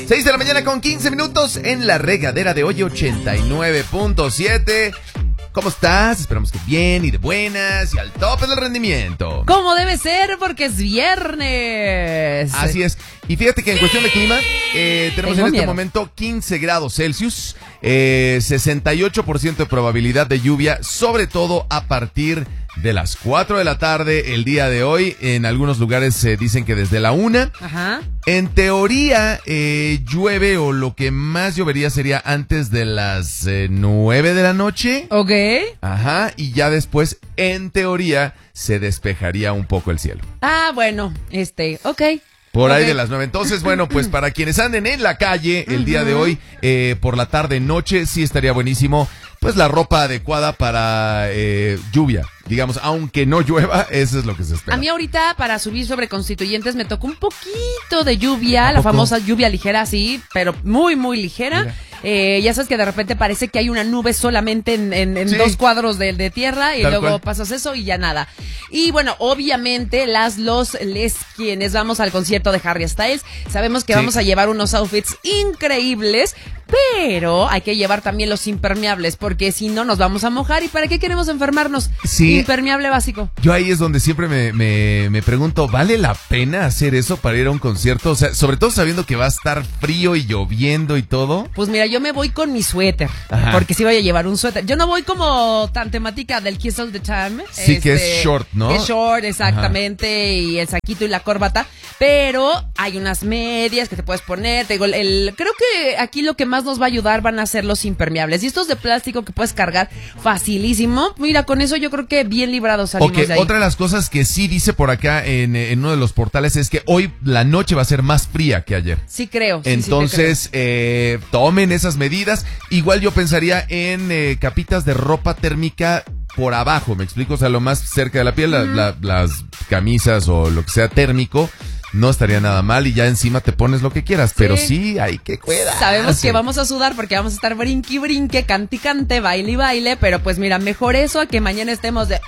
6 de la mañana con 15 minutos en la regadera de hoy 89.7. ¿Cómo estás? Esperamos que bien y de buenas y al tope del rendimiento. Como debe ser, porque es viernes. Así es. Y fíjate que en cuestión de clima, tenemos en este miedo. momento 15 grados Celsius, 68% de probabilidad de lluvia, sobre todo a partir de las 4 de la tarde el día de hoy. En algunos lugares dicen que desde la 1. Ajá. En teoría, llueve, o lo que más llovería sería antes de las 9 de la noche. Ok. Ajá, y ya después, en teoría, se despejaría un poco el cielo. Ah, bueno, ok. Por ahí Ok. de las 9. Entonces, bueno, pues para quienes anden en la calle el día de hoy, por la tarde, noche, sí estaría buenísimo, pues la ropa adecuada para lluvia. Digamos, aunque no llueva, eso es lo que se espera. A mí ahorita para subir sobre Constituyentes me tocó un poquito de lluvia, ¿A la poco? famosa lluvia ligera, sí, pero muy, muy ligera. Mira. Ya sabes que de repente parece que hay una nube solamente en Sí. 2 cuadros de tierra y Tal luego cual. pasas eso y ya nada. Y bueno, obviamente les quienes vamos al concierto de Harry Styles, sabemos que Sí. vamos a llevar unos outfits increíbles, pero hay que llevar también los impermeables porque si no nos vamos a mojar. ¿Y para qué queremos enfermarnos? Sí. Impermeable básico. Yo ahí es donde siempre me pregunto, ¿vale la pena hacer eso para ir a un concierto? O sea, sobre todo sabiendo que va a estar frío y lloviendo y todo. Pues mira, yo me voy con mi suéter, Ajá. porque sí voy a llevar un suéter. Yo no voy como tan temática del Kiss All the Time. Sí, que es short, ¿no? Que es short, exactamente, y el saquito y la corbata, pero hay unas medias que te puedes poner. Te digo, creo que aquí lo que más nos va a ayudar van a ser los impermeables. Y estos de plástico que puedes cargar facilísimo. Mira, con eso yo creo que bien librados salimos Ok, de ahí. otra de las cosas que sí dice por acá en uno de los portales es que hoy la noche va a ser más fría que ayer. Sí creo. Sí, Entonces, tomen esas medidas. Igual yo pensaría en capitas de ropa térmica por abajo, ¿me explico? O sea, lo más cerca de la piel, las camisas o lo que sea térmico, no estaría nada mal, y ya encima te pones lo que quieras, pero sí hay que cuidar. Sabemos que vamos a sudar porque vamos a estar brinque, cante, baile, pero pues mira, mejor eso a que mañana estemos de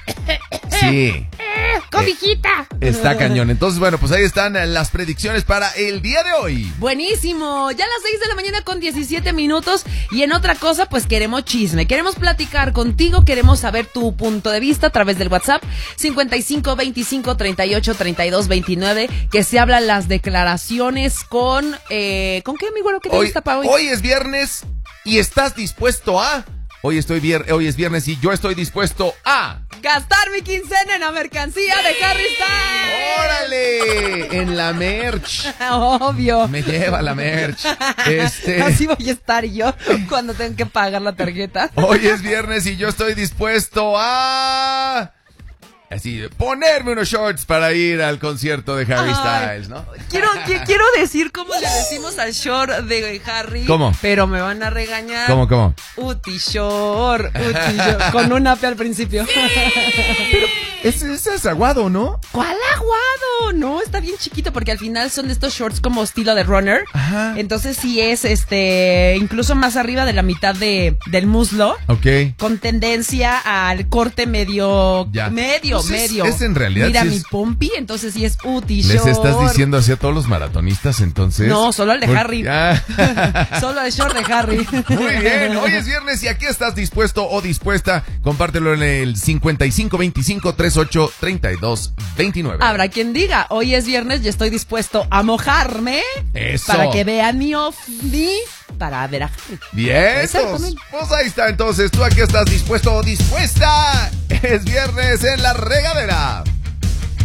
Sí. cobijita. Está cañón. Entonces, bueno, pues ahí están las predicciones para el día de hoy. Buenísimo, ya a las 6 de la mañana con 17 minutos. Y en otra cosa, pues queremos chisme, queremos platicar contigo, queremos saber tu punto de vista a través del WhatsApp 55 25 38 32 29, que se hablan las declaraciones con qué, amigo, lo que te gusta para hoy. Hoy es viernes y estás dispuesto a... Hoy es viernes y yo estoy dispuesto a... Gastar mi quincena en la mercancía de Harry Styles. ¡Órale! En la merch. Obvio. Me lleva la merch. Así voy a estar yo cuando tengo que pagar la tarjeta. Hoy es viernes y yo estoy dispuesto a... Así, ponerme unos shorts para ir al concierto de Harry Styles, ¿no? Quiero decir cómo le decimos al short de Harry. ¿Cómo? Pero me van a regañar. ¿Cómo? Uti short, con un ape al principio. Ese es aguado, ¿no? ¿Cuál aguado? No, está bien chiquito porque al final son de estos shorts como estilo de runner. Ajá. Entonces sí es incluso más arriba de la mitad del muslo. Ok. Con tendencia al corte medio. Ya. Medio. Es en realidad Mira sí mi es- pompi, entonces sí es Uti ¿Les short. estás diciendo así a todos los maratonistas, entonces? No, solo al de Harry. Ah. Solo el short de Harry. Muy bien, hoy es viernes y aquí estás dispuesto o dispuesta. Compártelo en el 55 25 38 32 29. Habrá quien diga, hoy es viernes y estoy dispuesto a mojarme. Eso. Para que vean mi ovni, para ver a Harry. Bien, Exactamente. pues ahí está entonces. Tú aquí estás dispuesto o dispuesta. Es viernes en la regadera.